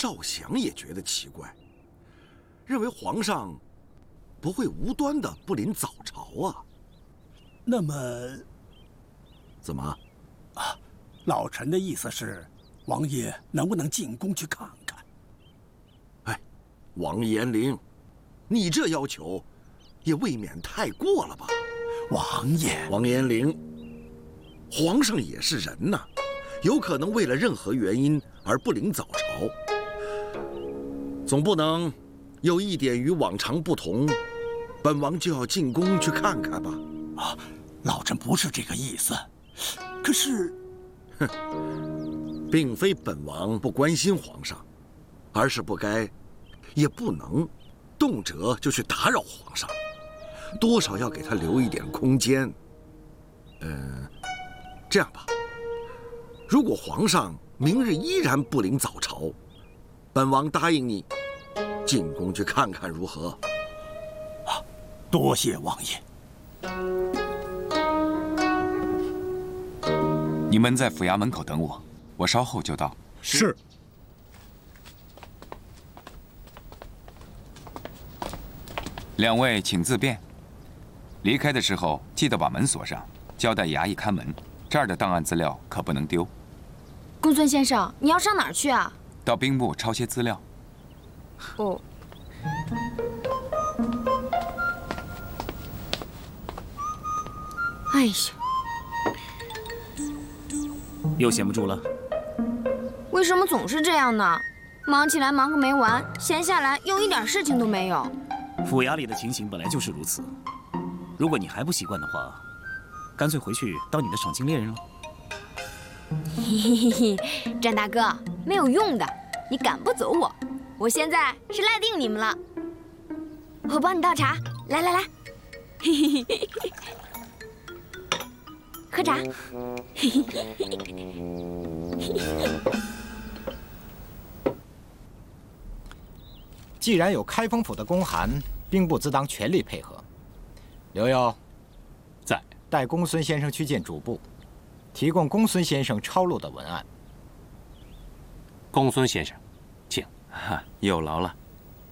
赵祥也觉得奇怪，认为皇上不会无端的不临早朝啊。 那么， 怎么？ 啊，老臣的意思是，王爷能不能进宫去看看？ 哎，王延龄，你这要求也未免太过了吧？ 王爷， 王延龄，皇上也是人呐，有可能为了任何原因而不临早朝，总不能有一点与往常不同，本王就要进宫去看看吧？ 啊，老臣不是这个意思。可是， 并非本王不关心皇上，而是不该，也不能，动辄就去打扰皇上，多少要给他留一点空间。这样吧，如果皇上明日依然不临早朝，本王答应你，进宫去看看如何？ 啊，多谢王爷。 你们在府衙门口等我，我稍后就到。 是。 两位请自便。离开的时候记得把门锁上，交代衙役看门。这儿的档案资料可不能丢。 公孙先生，你要上哪儿去啊？ 到兵部抄些资料。 哦。哎呀， 又闲不住了。 为什么总是这样呢？忙起来忙个没完，闲下来又一点事情都没有。 府衙里的情形本来就是如此。如果你还不习惯的话，干脆回去当你的赏金猎人了。 嘿嘿嘿，张大哥，没有用的，你赶不走我。我现在是赖定你们了。我帮你倒茶，来来来，嘿嘿嘿，喝茶。嘿嘿嘿。 既然有开封府的公函，兵部自当全力配合。刘佑， 在， 带公孙先生去见主簿，提供公孙先生抄录的文案。 公孙先生，请。 有劳了。